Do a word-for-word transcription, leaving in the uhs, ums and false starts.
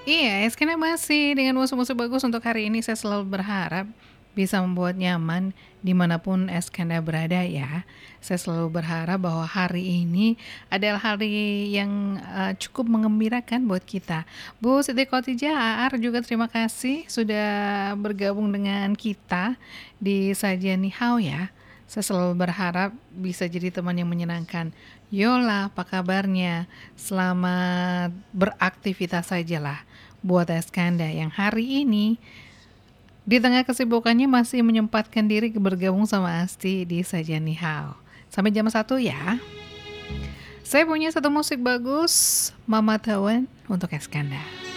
Iya, Eskena masih dengan musik-musik bagus untuk hari ini. Saya selalu berharap bisa membuat nyaman dimanapun Eskena berada ya. Saya selalu berharap bahwa hari ini adalah hari yang eh, cukup mengembirakan buat kita. Bu Siti Khotijah, Aar juga terima kasih sudah bergabung dengan kita di Sajian Nihau ya. Saya selalu berharap bisa jadi teman yang menyenangkan. Yola, apa kabarnya? Selamat beraktivitas sajalah buat Eskanda yang hari ini di tengah kesibukannya masih menyempatkan diri bergabung sama Asti di Sajian Nihao. Sampai jam satu ya. Saya punya satu musik bagus, Mama Tawan untuk Eskanda.